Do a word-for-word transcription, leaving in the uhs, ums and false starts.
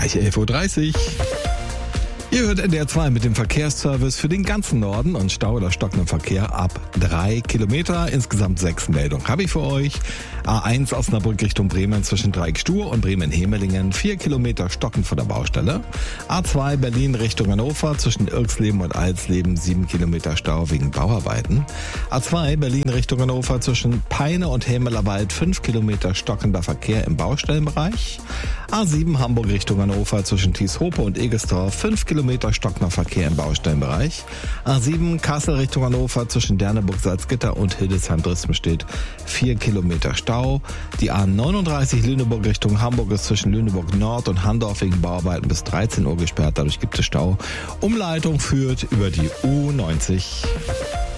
Gleich elf Uhr dreißig. Ihr hört N D R zwei mit dem Verkehrsservice für den ganzen Norden und Stau oder stockenden Verkehr ab drei Kilometer. Insgesamt sechs Meldungen habe ich für euch. A eins Osnabrück Richtung Bremen zwischen Dreieckstuhr und Bremen-Hemelingen. vier Kilometer stocken vor der Baustelle. A zwei Berlin Richtung Hannover zwischen Irksleben und Alsleben. sieben Kilometer Stau wegen Bauarbeiten. A zwei Berlin Richtung Hannover zwischen Peine und Hämelerwald. fünf Kilometer stockender Verkehr im Baustellenbereich. A sieben Hamburg Richtung Hannover zwischen Thieshope und Egestorf. fünf Kilometer stockender Verkehr im Baustellenbereich. A sieben Kassel Richtung Hannover zwischen Derneburg, Salzgitter und Hildesheim-Dresden-Stedt. vier Kilometer Stau. Die A neununddreißig Lüneburg Richtung Hamburg ist zwischen Lüneburg Nord und Handorf wegen Bauarbeiten bis dreizehn Uhr gesperrt. Dadurch gibt es Stau. Umleitung führt über die U neunzig.